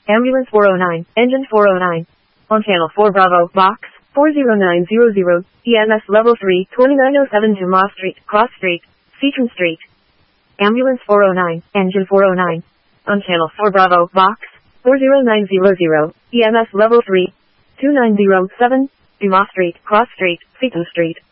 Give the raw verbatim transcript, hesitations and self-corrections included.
Ambulance four oh nine, engine four oh nine. On channel four Bravo, box four zero nine zero zero, E M S level three, twenty-nine oh seven Dumas Street, Cross Street, Citron Street. Ambulance four oh nine, engine four oh nine. On channel four Bravo, box four zero nine zero zero, E M S level three, two nine oh seven, Dumas Street, Cross Street, Citron Street.